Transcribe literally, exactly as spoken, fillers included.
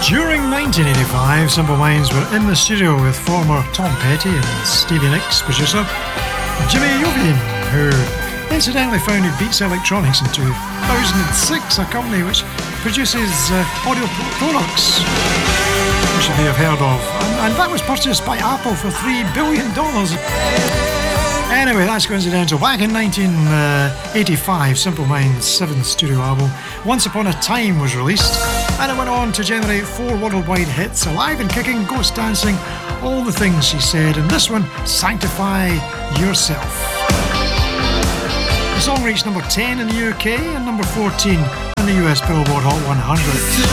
During nineteen eighty-five, Simple Minds were in the studio with former Tom Petty and Stevie Nicks producer Jimmy Iovine, who incidentally founded Beats Electronics in two thousand six, a company which produces uh, audio products, which you may have heard of, and, and that was purchased by Apple for three billion dollars. Anyway, that's coincidental. Back in nineteen eighty-five, Simple Minds' seventh studio album, Once Upon a Time, was released, and it went on to generate four worldwide hits: Alive and Kicking, Ghost Dancing, All the Things She Said, and this one, Sanctify Yourself. The song reached number ten in the U K and number fourteen in the U S Billboard Hot one hundred.